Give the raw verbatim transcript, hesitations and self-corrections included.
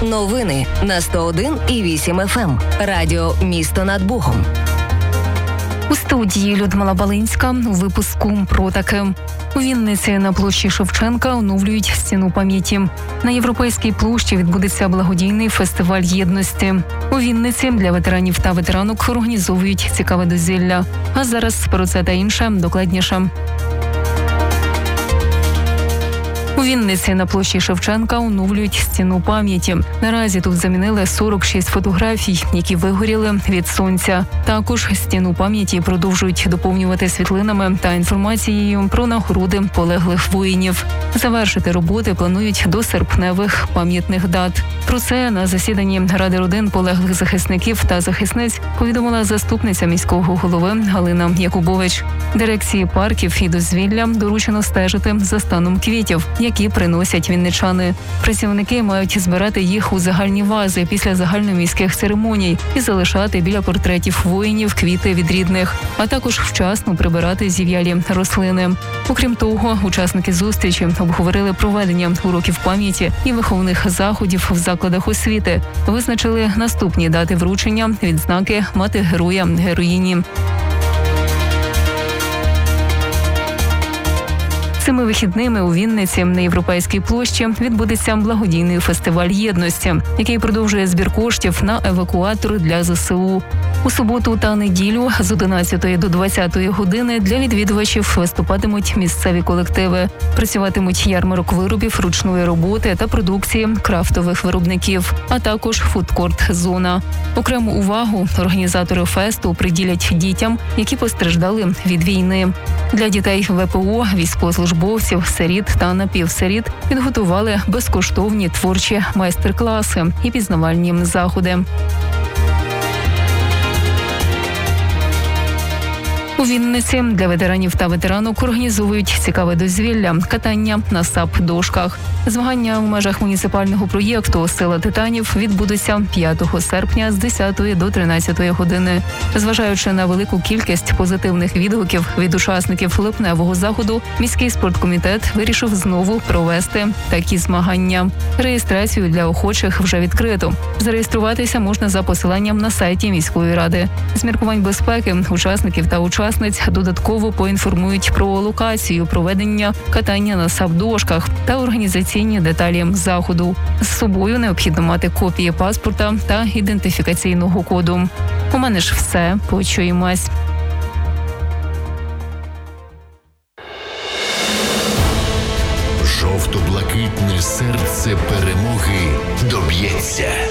Новини на сто один і вісім еф ем. Радіо «Місто над Богом». У студії Людмила Балинська у випуску про таке. У Вінниці на площі Шевченка оновлюють стіну пам'яті. На Європейській площі відбудеться благодійний фестиваль єдності. У Вінниці для ветеранів та ветеранок організовують цікаве дозвілля. А зараз про це та інше докладніше. У Вінниці на площі Шевченка оновлюють стіну пам'яті. Наразі тут замінили сорок шість фотографій, які вигоріли від сонця. Також стіну пам'яті продовжують доповнювати світлинами та інформацією про нагороди полеглих воїнів. Завершити роботи планують до серпневих пам'ятних дат. Про це на засіданні Ради родин полеглих захисників та захисниць повідомила заступниця міського голови Галина Якубович. Дирекції парків і дозвілля доручено стежити за станом квітів, які приносять вінничани. Працівники мають збирати їх у загальні вази після загальноміських церемоній і залишати біля портретів воїнів квіти від рідних, а також вчасно прибирати зів'ялі рослини. Окрім того, учасники зустрічі обговорили проведення уроків пам'яті і виховних заходів в закладах освіти. Визначили наступні дати вручення відзнаки «Мати героя, героїні». Цими вихідними у Вінниці на Європейській площі відбудеться благодійний фестиваль єдності, який продовжує збір коштів на евакуатори для зе се у. У суботу та неділю з одинадцятої до двадцятої години для відвідувачів виступатимуть місцеві колективи. Працюватимуть ярмарок виробів ручної роботи та продукції крафтових виробників, а також фудкорт-зона. Окрему увагу організатори фесту приділять дітям, які постраждали від війни. Для дітей ве пе о, військовослужбовців, сиріт та напівсиріт підготували безкоштовні творчі майстер-класи і пізнавальні заходи. У Вінниці для ветеранів та ветеранок організовують цікаве дозвілля – катання на сап-дошках. Змагання у межах муніципального проєкту «Сила титанів» відбудуться п'ятого серпня з десятої до тринадцятої години. Зважаючи на велику кількість позитивних відгуків від учасників липневого заходу, міський спорткомітет вирішив знову провести такі змагання. Реєстрацію для охочих вже відкрито. Зареєструватися можна за посиланням на сайті міської ради. З міркувань безпеки учасників та учасниць додатково поінформують про локацію проведення катання на сап-дошках та організаційні деталі заходу. З собою необхідно мати копії паспорта та ідентифікаційного коду. У мене ж все. Почуємось. Жовто-блакитне серце перемоги доб'ється.